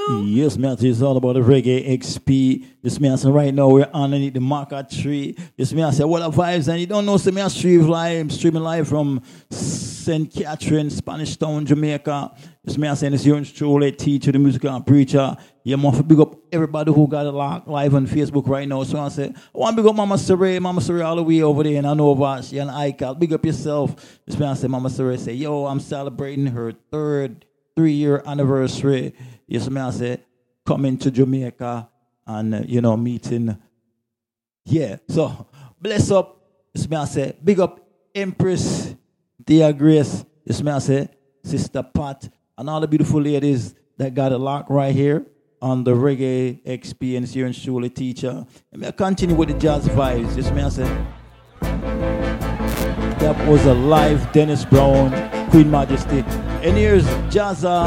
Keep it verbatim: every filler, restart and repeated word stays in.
Yes, man, it's all about the reggae X P. Yes, man, so right now we're underneath the marker tree. Yes, man, I say what are vibes, and you don't know, so me I stream live, I'm streaming live from Saint Catherine, Spanish Town, Jamaica. Yes, man, I say this young truly teacher, the musical and preacher. Yeah, man, for big up everybody who got a lock live on Facebook right now. So I say, I want to big up Mama Saray, Mama Saray all the way over there in Anova, she and Ical. Big up yourself. Yes, man, I say, Mama Saray say, yo, I'm celebrating her third three-year anniversary. Yes, man, I say, coming to Jamaica and, uh, you know, meeting. Yeah, so, bless up. Yes, man, I say, big up Empress, dear Grace. Yes, man, I say, Sister Pat, and all the beautiful ladies that got a lock right here on the Reggae Experience here in Shule Teacher. And I continue with the jazz vibes. Yes, man, I say, that was a live Dennis Brown, Queen Majesty. And here's Jazza.